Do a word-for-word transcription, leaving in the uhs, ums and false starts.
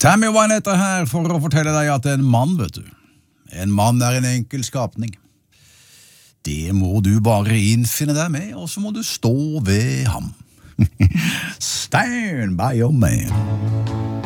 Tammy Wynette er her for å fortelle deg at en mann, vet du, en mann er en enkel skapning. Det må du bare innfinne deg med, og så må du stå ved ham. Stand by your man.